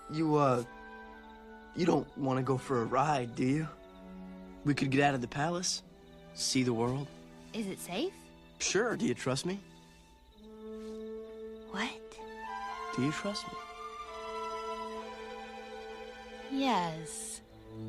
You don't want to go for a ride, do you? We could get out of the palace, see the world. Is it safe? Sure, do you trust me? What? Do you trust me? Yes.